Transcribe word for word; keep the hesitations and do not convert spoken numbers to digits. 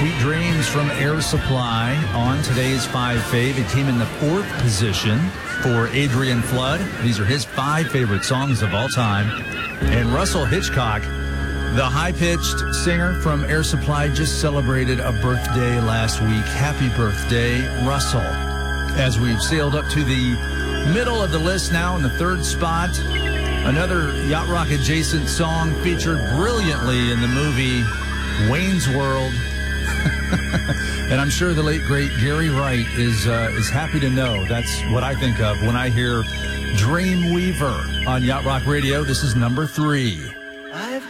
Sweet Dreams from Air Supply on today's Five Fave. It came in the fourth position for Adrian Flood. These are his five favorite songs of all time. And Russell Hitchcock, the high-pitched singer from Air Supply, just celebrated a birthday last week. Happy birthday, Russell. As we've sailed up to the middle of the list now in the third spot, another Yacht Rock adjacent song featured brilliantly in the movie Wayne's World. And I'm sure the late, great Gary Wright is uh, is happy to know that's what I think of when I hear Dreamweaver on Yacht Rock Radio. This is number three.